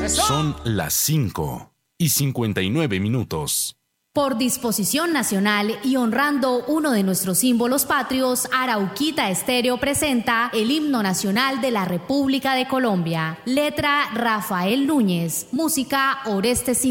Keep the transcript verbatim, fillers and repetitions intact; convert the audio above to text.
Son las cinco y cincuenta y nueve minutos. Por disposición nacional y honrando uno de nuestros símbolos patrios, Arauquita Estéreo presenta el himno nacional de la República de Colombia. Letra Rafael Núñez, música Oreste